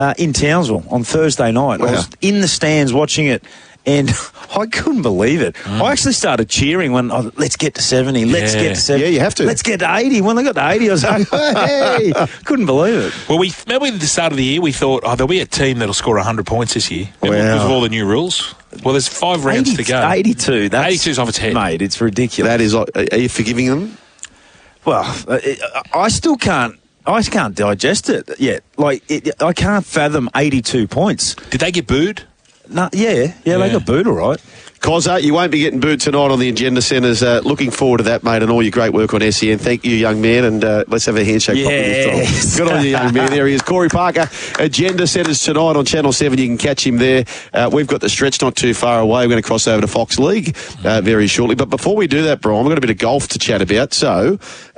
in Townsville on Thursday night. Wow. I was in the stands watching it, and I couldn't believe it. I actually started cheering when, let's get to 70, let's get to 70. Yeah, you have to. Let's get to 80. When they got to 80, I was like, hey, couldn't believe it. Well, remember at the start of the year, we thought, there'll be a team that'll score 100 points this year. Wow. Because of all the new rules. Well, there's 5 rounds to go. 82. 82's off its head. Mate, it's ridiculous. That is. Are you forgiving them? Well, I still can't. I can't digest it yet. I can't fathom 82 points. Did they get booed? No, yeah, they got booed all right. Cozza, you won't be getting booed tonight on the Agenda Centres. Looking forward to that, mate, and all your great work on SEN. Thank you, young man, and let's have a handshake. Yes. Good on you, young man. There he is. Corey Parker, Agenda Centres tonight on Channel 7. You can catch him there. We've got the stretch not too far away. We're going to cross over to Fox League very shortly. But before we do that, Brian, we've got a bit of golf to chat about. So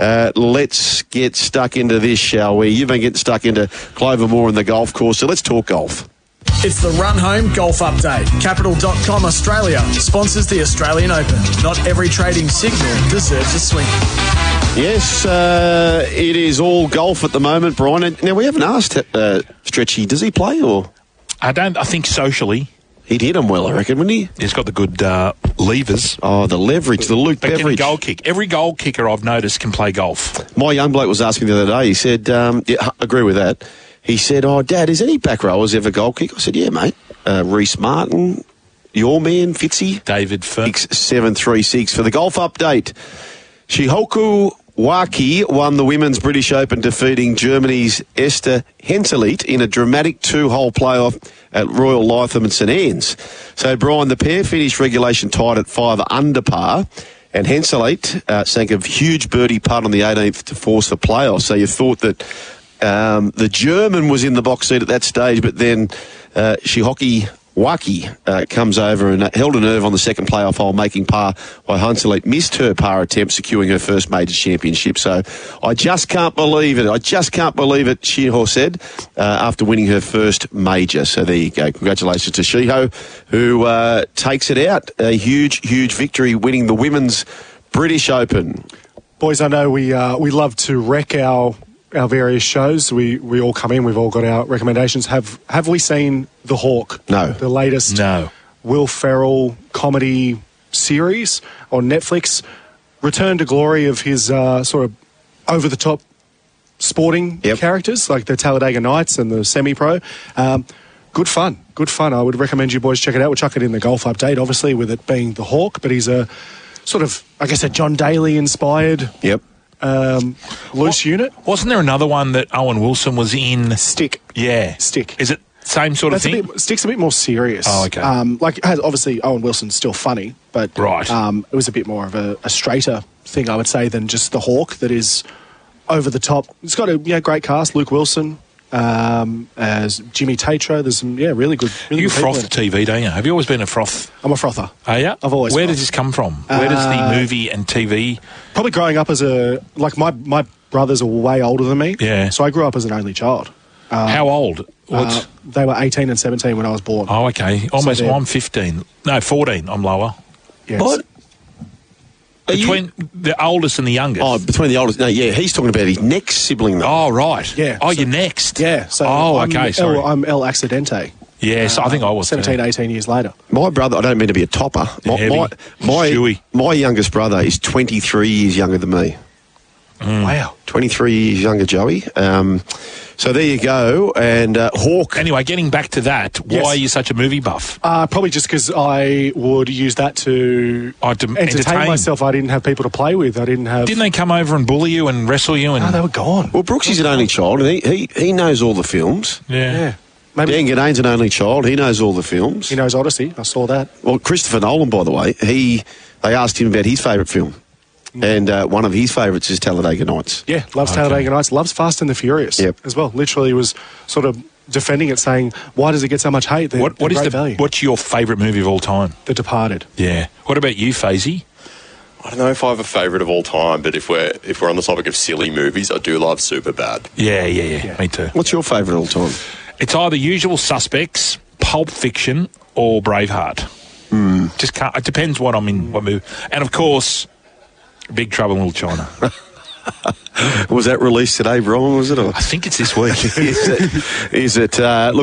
let's get stuck into this, shall we? You've been getting stuck into Clover Moore and the golf course, so let's talk golf. It's the Run Home Golf Update. Capital.com Australia sponsors the Australian Open. Not every trading signal deserves a swing. Yes, it is all golf at the moment, Brian. Now, we haven't asked Stretchy, does he play or? I think socially. He'd hit him well, I reckon, wouldn't he? He's got the good levers. Oh, the leverage, the Luke But can a Beveridge. goal kick. Every goal kicker I've noticed can play golf. My young bloke was asking the other day, he said, yeah, I agree with that. He said, Dad, is any back rowers ever goal kick? I said, yeah, mate. Reece Martin, your man, Fitzy. David Finn. 736 for the golf update. Shihoku Waki won the Women's British Open, defeating Germany's Esther Henseleit in a dramatic 2-hole playoff at Royal Lytham and St Anne's. So, Brian, the pair finished regulation tied at 5 under par, and Henseleit sank a huge birdie putt on the 18th to force the playoff. So you thought that the German was in the box seat at that stage, but then Shihoku Waki comes over and held a nerve on the second playoff hole, making par while Henseleit missed her par attempt, securing her first major championship. So I just can't believe it. Shiho said, after winning her first major. So there you go. Congratulations to Shiho, who takes it out. A huge, huge victory, winning the Women's British Open. Boys, I know we love to wreck our various shows. We all come in, we've all got our recommendations. Have we seen The Hawk? No. The latest Will Ferrell comedy series on Netflix. Return to glory of his sort of over-the-top sporting characters, like the Talladega Nights and the semi-pro. Good fun. I would recommend you boys check it out. We'll chuck it in the golf update, obviously, with it being The Hawk, but he's a sort of, I guess, a John Daly-inspired loose unit. Wasn't there another one that Owen Wilson was in? Stick. Yeah. Stick. Is it same sort of thing? Stick's a bit more serious. Oh, okay. Obviously, Owen Wilson's still funny, but it was a bit more of a straighter thing, I would say, than just The Hawk that is over the top. It's got a great cast. Luke Wilson as Jimmy Tatro. There's some really good. You froth TV, don't you? Have you always been a froth? I'm a frother. Are you? I've always. Where does this come from? Where does the movie and TV? Probably growing up as my brothers are way older than me. Yeah. So I grew up as an only child. How old? They were 18 and 17 when I was born. Oh, okay. Almost. I'm 15. No, 14. I'm lower. Yes. What? Between the oldest and the youngest. Oh, between the oldest. No, yeah, he's talking about his next sibling, though. Oh, right. Yeah. Oh, you're next. Yeah. So sorry. I'm El Accidente. Yes, I think I was 17, 18 years later. My brother, I don't mean to be a topper. My youngest brother is 23 years younger than me. Wow. 23 years younger, Joey. So there you go. And Hawk. Anyway, getting back to that, why are you such a movie buff? Probably just because I would use that to entertain myself. I didn't have people to play with. Didn't they come over and bully you and wrestle you? And they were gone. Well, Brooksy's an only child, and he knows all the films. Yeah. Maybe Dan Gadane's an only child. He knows all the films. He knows Odyssey. I saw that. Well, Christopher Nolan, by the way, they asked him about his favourite film. And one of his favourites is Talladega Nights. Yeah, loves Talladega Nights. Loves Fast and the Furious as well. Literally was sort of defending it, saying, why does it get so much hate? What's your favourite movie of all time? The Departed. Yeah. What about you, Fazy? I don't know if I have a favourite of all time, but if we're on the topic of silly movies, I do love Superbad. Yeah. Me too. What's your favourite of all time? It's either Usual Suspects, Pulp Fiction, or Braveheart. Just can't. It depends what I'm in, what movie. And of course, Big Trouble in Little China. Was that released today, Brian? Was it? I think it's this week. Is it? Look.